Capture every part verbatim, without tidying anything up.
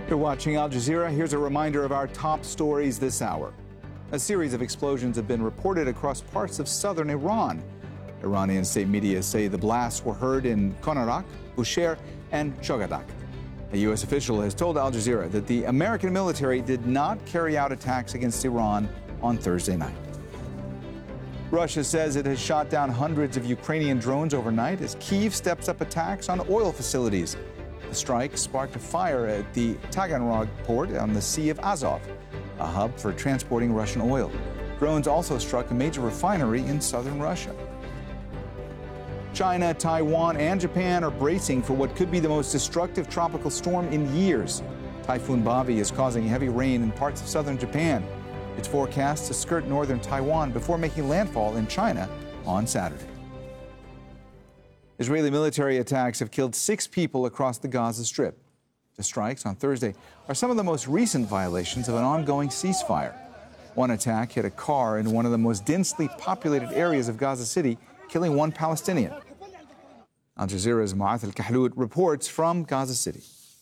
You're watching Al Jazeera. Here's a reminder of our top stories this hour. A series of explosions have been reported across parts of southern Iran. Iranian state media say the blasts were heard in Konarak, Bushehr, and Shogadak. A U S official has told Al Jazeera that the American military did not carry out attacks against Iran on Thursday night. Russia says it has shot down hundreds of Ukrainian drones overnight as Kyiv steps up attacks on oil facilities. The strike sparked a fire at the Taganrog port on the Sea of Azov, a hub for transporting Russian oil. Drones also struck a major refinery in southern Russia. China, Taiwan, and Japan are bracing for what could be the most destructive tropical storm in years. Typhoon Bavi is causing heavy rain in parts of southern Japan. It's forecast to skirt northern Taiwan before making landfall in China on Saturday. Israeli military attacks have killed six people across the Gaza Strip. The strikes on Thursday are some of the most recent violations of an ongoing ceasefire. One attack hit a car in one of the most densely populated areas of Gaza City, killing one Palestinian. Al Jazeera's Ma'ath Al-Kahlout reports from Gaza City.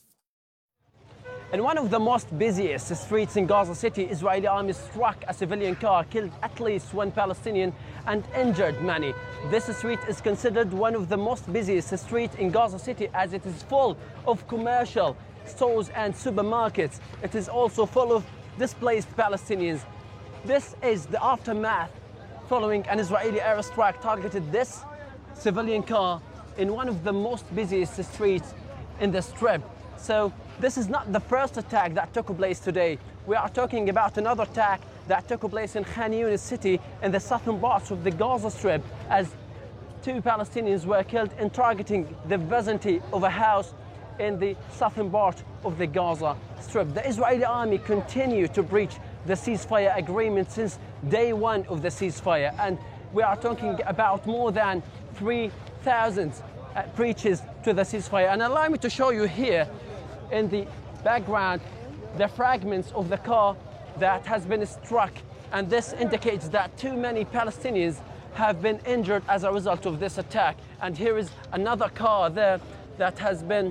In one of the most busiest streets in Gaza City, Israeli army struck a civilian car, killed at least one Palestinian and injured many. This street is considered one of the most busiest streets in Gaza City as it is full of commercial stores and supermarkets. It is also full of displaced Palestinians. This is the aftermath following an Israeli airstrike targeted this civilian car in one of the most busiest streets in the Strip. So this is not the first attack that took place today. We are talking about another attack that took place in Khan Yunis city in the southern parts of the Gaza Strip as two Palestinians were killed in targeting the vicinity of a house in the southern part of the Gaza Strip. The Israeli army continued to breach the ceasefire agreement since day one of the ceasefire, and we are talking about more than three thousand uh, breaches to the ceasefire. And allow me to show you here in the background the fragments of the car that has been struck, and this indicates that too many Palestinians have been injured as a result of this attack. And here is another car there that has been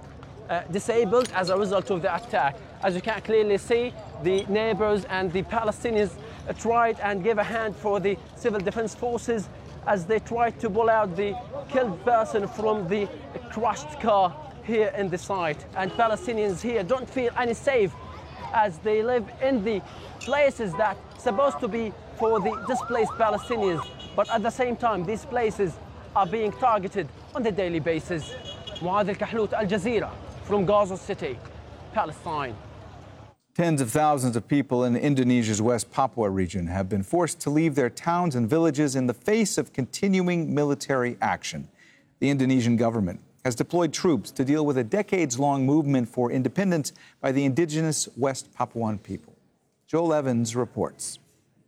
uh, disabled as a result of the attack. As you can clearly see, the neighbors and the Palestinians uh, tried and gave a hand for the civil defense forces as they tried to pull out the killed person from the crushed car here in the site. And Palestinians here don't feel any safe as they live in the places that are supposed to be for the displaced Palestinians. But at the same time, these places are being targeted on a daily basis. Ma'ath Al-Kahlout, Al Jazeera, from Gaza City, Palestine. Tens of thousands of people in Indonesia's West Papua region have been forced to leave their towns and villages in the face of continuing military action. The Indonesian government has deployed troops to deal with a decades-long movement for independence by the indigenous West Papuan people. Joel Evans reports.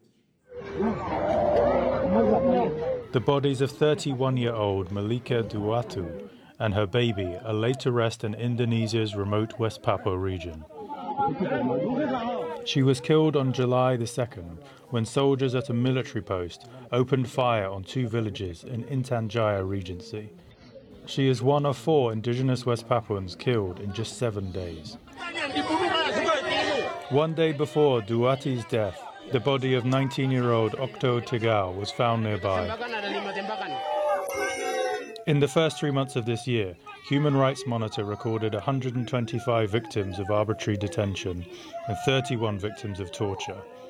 The bodies of thirty-one-year-old Malika Duatu and her baby are laid to rest in Indonesia's remote West Papua region. She was killed on July the second when soldiers at a military post opened fire on two villages in Intan Jaya Regency. She is one of four indigenous West Papuans killed in just seven days. One day before Duati's death, the body of nineteen-year-old Okto Tegal was found nearby. In the first three months of this year, Human Rights Monitor recorded one hundred twenty-five victims of arbitrary detention and thirty-one victims of torture.